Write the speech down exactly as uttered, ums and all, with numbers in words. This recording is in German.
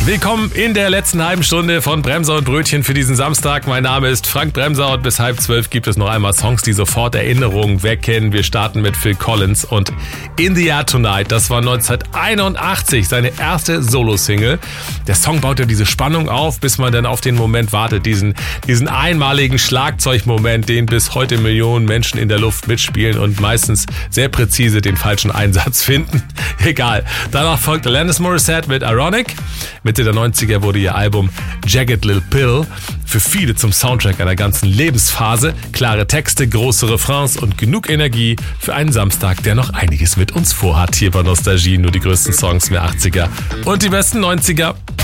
Willkommen in der letzten halben Stunde von Bremser und Brötchen für diesen Samstag. Mein Name ist Frank Bremser und bis halb zwölf gibt es noch einmal Songs, die sofort Erinnerungen wecken. Wir starten mit Phil Collins und In the Air Tonight. Das war neunzehnhunderteinundachtzig, seine erste Solo-Single. Der Song baut ja diese Spannung auf, bis man dann auf den Moment wartet. Diesen, diesen einmaligen Schlagzeugmoment, den bis heute Millionen Menschen in der Luft mitspielen und meistens sehr präzise den falschen Einsatz finden. Egal. Danach folgt Alanis Morissette mit Ironic. Mitte der neunziger wurde ihr Album Jagged Little Pill für viele zum Soundtrack einer ganzen Lebensphase. Klare Texte, große Refrains und genug Energie für einen Samstag, der noch einiges mit uns vorhat. Hier bei Nostalgie nur die größten Songs der achtziger und die besten neunziger.